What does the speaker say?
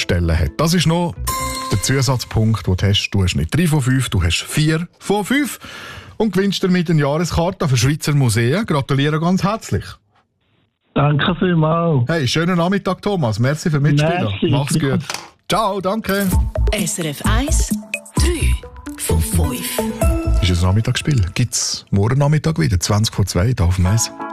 Stellen hat. Das ist noch der Zusatzpunkt, den du hast. Du hast nicht 3 von 5, du hast 4 von 5 und gewinnst damit eine Jahreskarte für Schweizer Museen. Gratuliere ganz herzlich. Danke vielmals. Hey, schönen Nachmittag, Thomas. Merci für Mitspielen. Merci. Mach's gut. Ciao, danke. SRF 1, 3 von 5. Ist ein Nachmittagsspiel. Gibt's morgen Nachmittag wieder, 20 vor 2, da auf dem Eis.